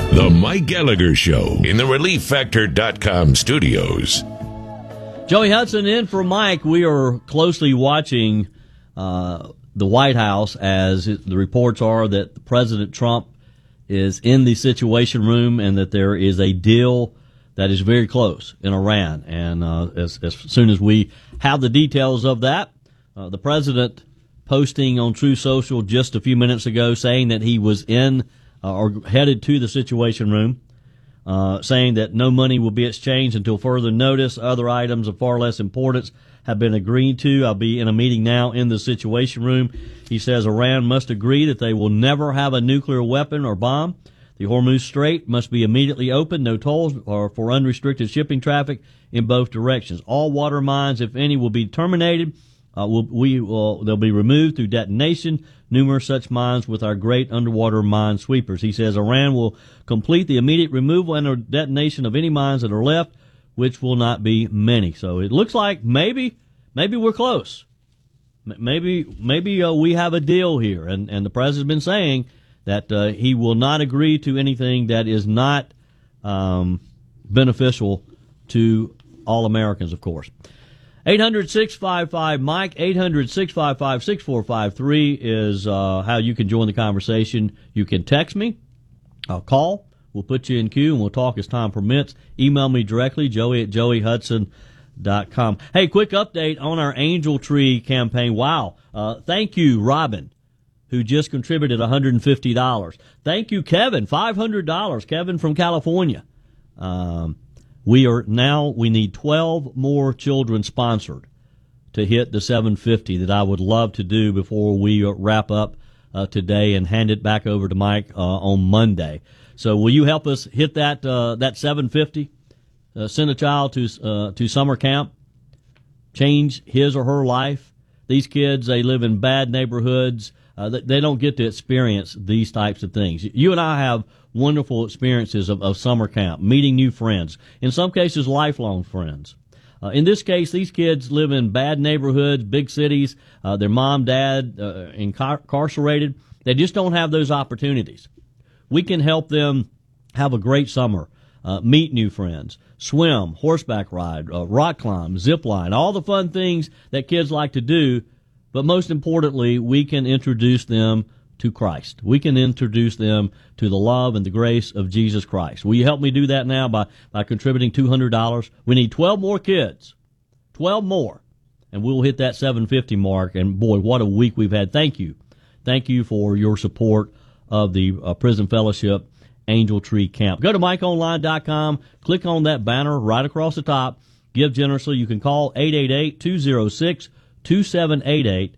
The Mike Gallagher Show in the ReliefFactor.com studios. Joey Hudson in for Mike. We are closely watching the White House as the reports are that President Trump is in the Situation Room and that there is a deal that is very close in Iran. And as soon as we have the details of that, the president posting on True Social just a few minutes ago saying that he was in or headed to the Situation Room, saying that no money will be exchanged until further notice. Other items of far less importance have been agreed to. I'll be in a meeting now in the Situation Room. He says Iran must agree that they will never have a nuclear weapon or bomb. The Hormuz Strait must be immediately opened. No tolls or for unrestricted shipping traffic in both directions. All water mines, if any, will be terminated. They'll be removed through detonation. Numerous such mines with our great underwater mine sweepers. He says Iran will complete the immediate removal and or detonation of any mines that are left, which will not be many. So it looks like maybe we're close. Maybe we have a deal here. And the president's been saying that he will not agree to anything that is not beneficial to all Americans, of course. 800-655-MIKE, 800-655-6453 is how you can join the conversation. You can text me, call, we'll put you in queue, and we'll talk as time permits. Email me directly, joey@joeyhudson.com. Hey, quick update on our Angel Tree campaign. Wow. Thank you, Robin, who just contributed $150. Thank you, Kevin, $500. Kevin from California. We need 12 more children sponsored to hit the 750 that I would love to do before we wrap up today and hand it back over to Mike on Monday. So will you help us hit that 750? Send a child to summer camp, change his or her life. These kids, they live in bad neighborhoods. They don't get to experience these types of things. You and I have wonderful experiences of summer camp, meeting new friends, in some cases lifelong friends. In this case, these kids live in bad neighborhoods, big cities, their mom, dad incarcerated. They just don't have those opportunities. We can help them have a great summer, meet new friends, swim, horseback ride, rock climb, zip line, all the fun things that kids like to do. But most importantly, we can introduce them to Christ. We can introduce them to the love and the grace of Jesus Christ. Will you help me do that now by contributing $200? We need 12 more kids. 12 more. And we'll hit that 750 mark. And boy, what a week we've had. Thank you. Thank you for your support of the Prison Fellowship Angel Tree Camp. Go to MikeOnline.com. Click on that banner right across the top. Give generously. You can call 888-206-2788.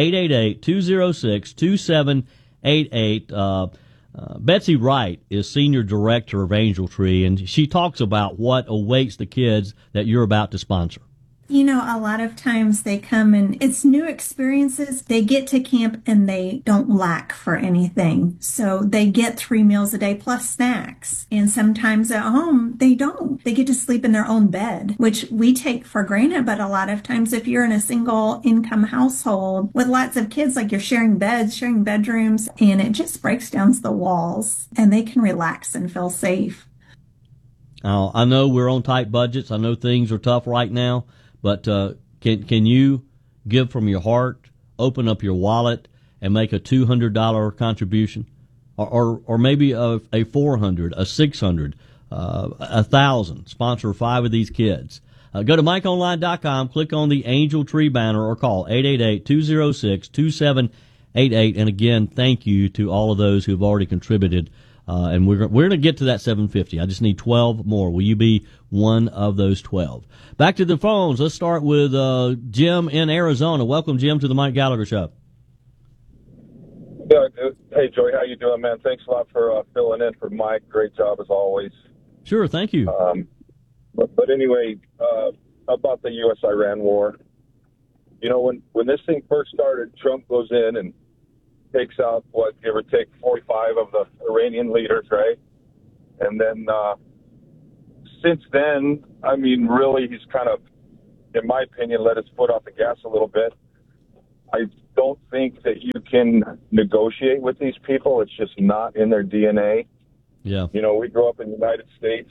888-206-2788. Betsy Wright is Senior Director of Angel Tree, and she talks about what awaits the kids that you're about to sponsor. You know, a lot of times they come and it's new experiences. They get to camp and they don't lack for anything. So they get 3 meals a day plus snacks. And sometimes at home, they don't. They get to sleep in their own bed, which we take for granted. But a lot of times if you're in a single income household with lots of kids, like you're sharing beds, sharing bedrooms, and it just breaks down the walls and they can relax and feel safe. Now, I know we're on tight budgets. I know things are tough right now. But can you give from your heart, open up your wallet, and make a $200 contribution, or maybe a $400, a $600, $1,000? Sponsor 5 of these kids. Go to MikeOnline.com, click on the Angel Tree banner, or call 888-206-2788. And again, thank you to all of those who have already contributed. And we're going to get to that 750. I just need 12 more. Will you be one of those 12? Back to the phones. Let's start with Jim in Arizona. Welcome, Jim, to the Mike Gallagher Show. Yeah, hey, Joey, how you doing, man? Thanks a lot for filling in for Mike. Great job as always. Sure, thank you. But anyway, about the U.S.-Iran war, you know, when this thing first started, Trump goes in and takes out, give or take 45 of the Iranian leaders, right? And then since then, I mean, really, he's kind of, in my opinion, let his foot off the gas a little bit. I don't think that you can negotiate with these people. It's just not in their DNA. Yeah. You know, we grew up in the United States.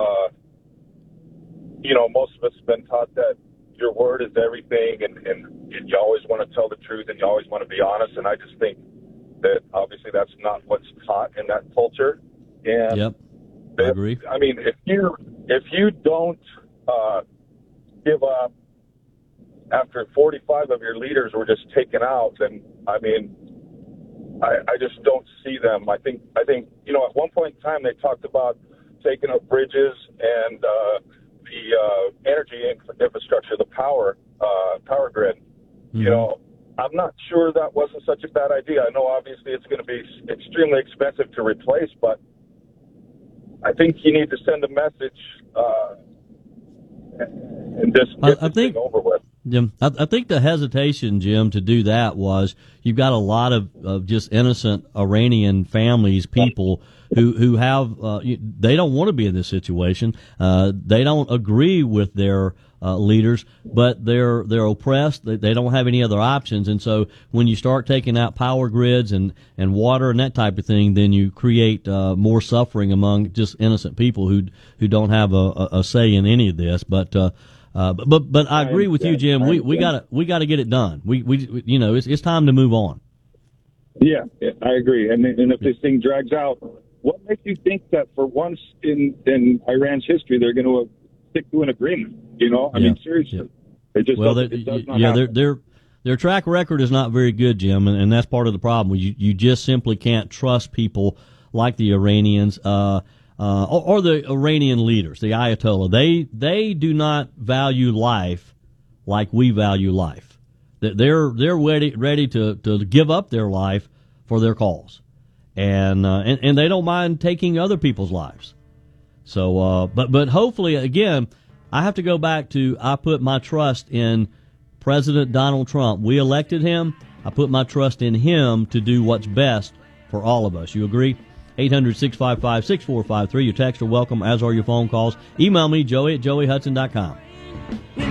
You know, most of us have been taught that your word is everything, and you always want to tell the truth, and you always want to be honest. And I just think that obviously that's not what's taught in that culture. And Yep. I agree. I mean, if you don't give up after 45 of your leaders were just taken out, then I mean, I just don't see them. I think you know, at one point in time they talked about taking up bridges and the energy infrastructure, the power grid. Mm-hmm. You know, I'm not sure that wasn't such a bad idea. I know obviously it's going to be extremely expensive to replace, but I think you need to send a message and just get this thing over with. Jim, I think the hesitation, Jim, to do that was you've got a lot of just innocent Iranian families, people who have they don't want to be in this situation. They don't agree with their leaders, but they're oppressed. They don't have any other options, and so when you start taking out power grids and water and that type of thing, then you create more suffering among just innocent people who don't have a say in any of this. But I agree with you, Jim. We gotta get it done. We you know, it's time to move on. Yeah, I agree. And if this thing drags out, what makes you think that for once in Iran's history they're going to stick to an agreement? You know, I mean, seriously, it just does not happen. Their track record is not very good, Jim, and that's part of the problem. You just simply can't trust people like the Iranians. Or the Iranian leaders, the Ayatollah, they do not value life like we value life. They're ready to give up their life for their cause, and they don't mind taking other people's lives. So, but hopefully, again, I have to go back to I put my trust in President Donald Trump. We elected him. I put my trust in him to do what's best for all of us. You agree? 800-655-6453. Your texts are welcome, as are your phone calls. Email me, Joey at joeyhudson.com.